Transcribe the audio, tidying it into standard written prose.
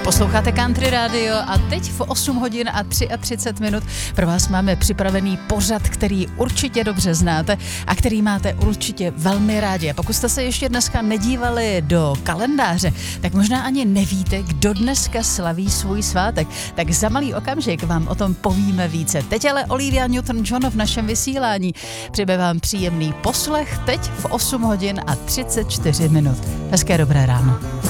Posloucháte Country Radio a teď v 8 hodin a 33 minut pro vás máme připravený pořad, který určitě dobře znáte a který máte určitě velmi rádi. A pokud jste se ještě dneska nedívali do kalendáře, tak možná ani nevíte, kdo dneska slaví svůj svátek. Tak za malý okamžik vám o tom povíme více. Teď ale Olivia Newton-John v našem vysílání. Přejeme vám příjemný poslech teď v 8 hodin a 34 minut. Hezké dobré ráno.